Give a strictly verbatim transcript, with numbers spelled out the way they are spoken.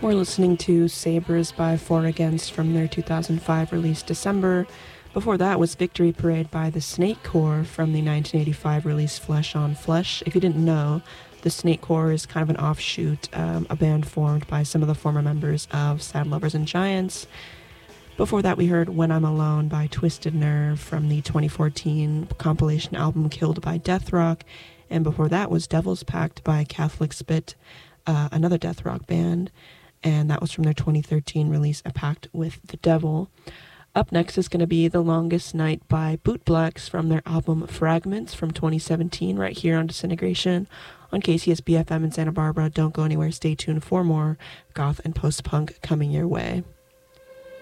We're listening to Sabres by For Against from their two thousand five release December. Before that was Victory Parade by the Snake Corps from the nineteen eighty-five release Flesh on Flesh. If you didn't know, the Snake Corps is kind of an offshoot, um, a band formed by some of the former members of Sad Lovers and Giants. Before that we heard When I'm Alone by Twisted Nerve from the twenty fourteen compilation album Killed by Death Rock. And before that was Devil's Pact by Catholic Spit, uh, another death rock band. And that was from their twenty thirteen release, A Pact with the Devil. Up next is going to be The Longest Night by Bootblacks from their album Fragments from twenty seventeen, right here on Disintegration on K C S B F M in Santa Barbara. Don't go anywhere. Stay tuned for more goth and post-punk coming your way.